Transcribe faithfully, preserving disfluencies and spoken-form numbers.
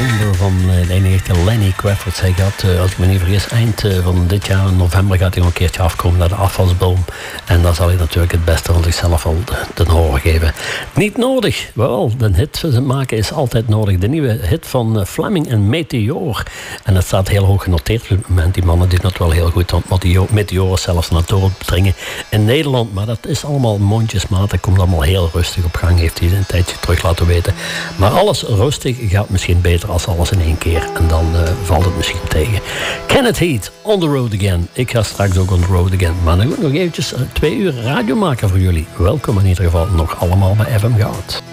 wonder van de enige Lenny Kravitz. Hij gaat, als ik me niet vergis, eind van dit jaar, in november, gaat hij nog een keertje afkomen naar de afvalsboom. En dan zal hij natuurlijk het beste van zichzelf al ten horen geven. Niet nodig. Wel, de hit maken is altijd nodig. De nieuwe hit van Fleming en Meteor. En dat staat heel hoog genoteerd op het moment. Die mannen doen dat wel heel goed. Want Meteor is zelfs naar door dringen in Nederland. Maar dat is allemaal mondjesmaat. Dat komt allemaal heel rustig op gang. Heeft hij een tijdje terug laten weten. Maar alles rustig gaat misschien beter als alles in één keer. En dan uh, valt het misschien tegen. Kenneth Heat, On The Road Again. Ik ga straks ook On The Road Again. Maar dan nog eventjes uh, twee uur radio maken voor jullie. Welkom in ieder geval nog allemaal bij F M Goud.